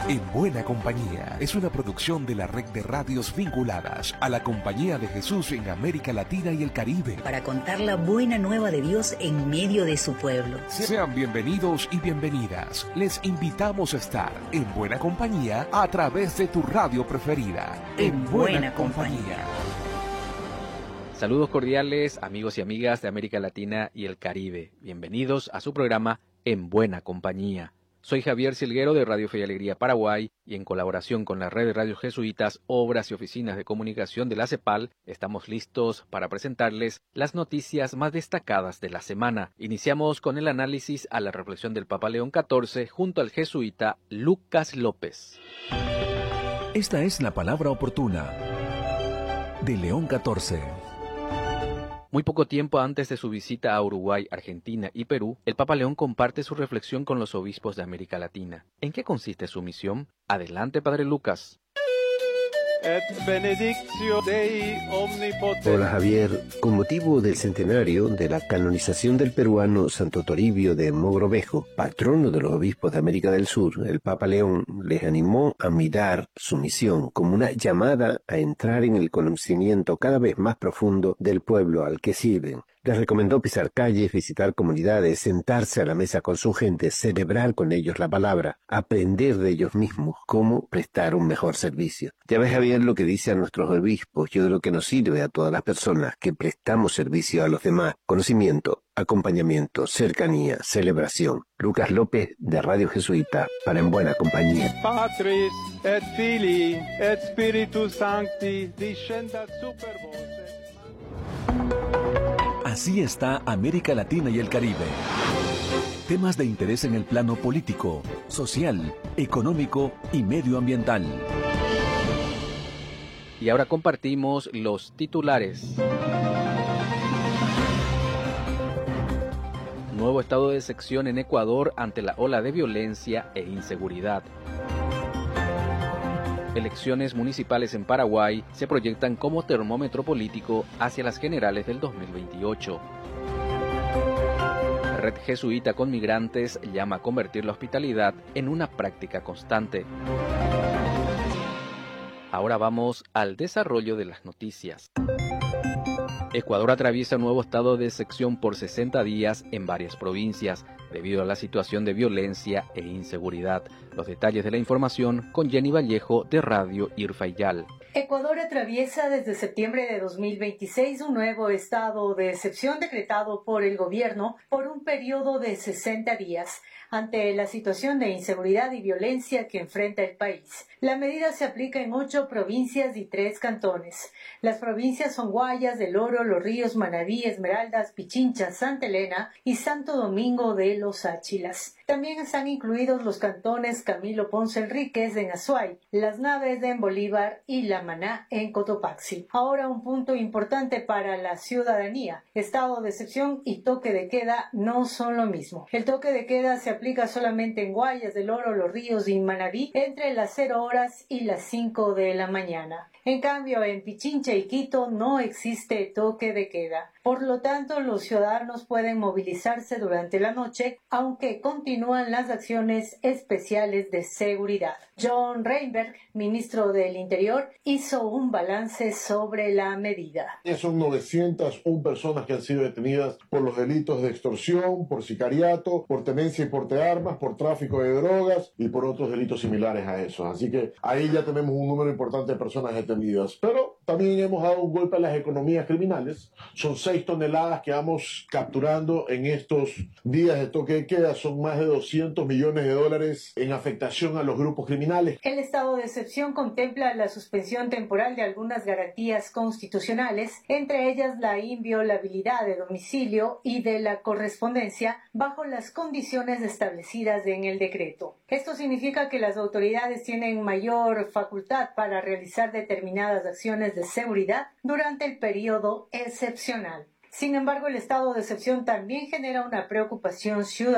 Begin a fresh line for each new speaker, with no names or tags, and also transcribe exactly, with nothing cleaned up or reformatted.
En Buena Compañía es una producción de la red de radios vinculadas a la Compañía de Jesús en América Latina y el Caribe.
Para contar la buena nueva de Dios en medio de su pueblo.
Sean bienvenidos y bienvenidas. Les invitamos a estar en Buena Compañía a través de tu radio preferida. En, en Buena, buena compañía. compañía.
Saludos cordiales, amigos y amigas de América Latina y el Caribe. Bienvenidos a su programa En Buena Compañía. Soy Javier Silguero de Radio Fe y Alegría Paraguay y en colaboración con la red de radios jesuitas, obras y oficinas de comunicación de la CEPAL, estamos listos para presentarles las noticias más destacadas de la semana. Iniciamos con el análisis a la reflexión del Papa León catorce junto al jesuita Lucas López.
Esta es la palabra oportuna de León catorce.
Muy poco tiempo antes de su visita a Uruguay, Argentina y Perú, el Papa León comparte su reflexión con los obispos de América Latina. ¿En qué consiste su misión? Adelante, Padre Lucas.
Hola Javier, con motivo del centenario de la canonización del peruano Santo Toribio de Mogrovejo, patrono de los obispos de América del Sur, el Papa León les animó a mirar su misión como una llamada a entrar en el conocimiento cada vez más profundo del pueblo al que sirven. Les recomendó pisar calles, visitar comunidades, sentarse a la mesa con su gente, celebrar con ellos la palabra, aprender de ellos mismos cómo prestar un mejor servicio. Ya ves, Javier, lo que dice a nuestros obispos, yo creo que nos sirve a todas las personas que prestamos servicio a los demás. Conocimiento, acompañamiento, cercanía, celebración. Lucas López de Radio Jesuita para En Buena Compañía.
Patris et Filii et Spiritus Sancti discendat super vos.
Así está América Latina y el Caribe. Temas de interés en el plano político, social, económico y medioambiental.
Y ahora compartimos los titulares. Nuevo estado de excepción en Ecuador ante la ola de violencia e inseguridad. Elecciones municipales en Paraguay se proyectan como termómetro político hacia las generales del dos mil veintiocho. Red Jesuita con Migrantes llama a convertir la hospitalidad en una práctica constante. Ahora vamos al desarrollo de las noticias. Ecuador atraviesa un nuevo estado de excepción por sesenta días en varias provincias, debido a la situación de violencia e inseguridad. Los detalles de la información con Jenny Vallejo de Radio Irfayal.
Ecuador atraviesa desde septiembre de dos mil veintiséis un nuevo estado de excepción decretado por el gobierno por un periodo de sesenta días ante la situación de inseguridad y violencia que enfrenta el país. La medida se aplica en ocho provincias y tres cantones. Las provincias son Guayas, Del Oro, Los Ríos, Manabí, Esmeraldas, Pichincha, Santa Elena y Santo Domingo de los Áchilas. También están incluidos los cantones Camilo Ponce Enríquez en Azuay, Las Naves en Bolívar y La Maná en Cotopaxi. Ahora un punto importante para la ciudadanía. Estado de excepción y toque de queda no son lo mismo. El toque de queda se aplica solamente en Guayas, Del Oro, Los Ríos y Manabí entre las cero horas y las cinco de la mañana. En cambio, en Pichincha y Quito no existe toque de queda. Por lo tanto, los ciudadanos pueden movilizarse durante la noche, aunque continúan las acciones especiales de seguridad. John Reinberg, ministro del Interior, hizo un balance sobre la medida.
Son novecientas una personas que han sido detenidas por los delitos de extorsión, por sicariato, por tenencia y porte de armas, por tráfico de drogas y por otros delitos similares a esos. Así que ahí ya tenemos un número importante de personas detenidas. Pero también hemos dado un golpe a las economías criminales. Son seis toneladas que vamos capturando en estos días de toque de queda. Son más de doscientos millones de dólares en afectación a los grupos criminales.
El estado de excepción contempla la suspensión temporal de algunas garantías constitucionales, entre ellas la inviolabilidad de domicilio y de la correspondencia bajo las condiciones establecidas en el decreto. Esto significa que las autoridades tienen mayor facultad para realizar determinadas acciones de seguridad durante el periodo excepcional. Sin embargo, el estado de excepción también genera una preocupación ciudadana.